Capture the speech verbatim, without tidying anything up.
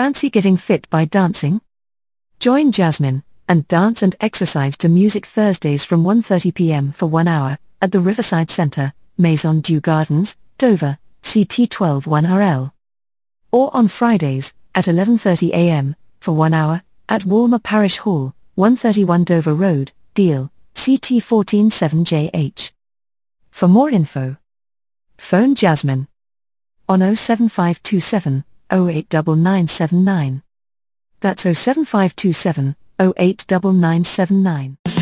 Fancy getting fit by dancing? Join Jasmine and dance and exercise to music Thursdays from one thirty p m for one hour at the Riverside Centre, Maison Dieu Gardens, Dover, C T twelve one R L. Or on Fridays at eleven thirty a m for one hour at Walmer Parish Hall, one thirty-one Dover Road, Deal, C T fourteen seven J H. For more info, phone Jasmine on oh seven five two seven, oh eight nine nine seven nine. That's oh seven five two seven, oh eight nine nine seven nine.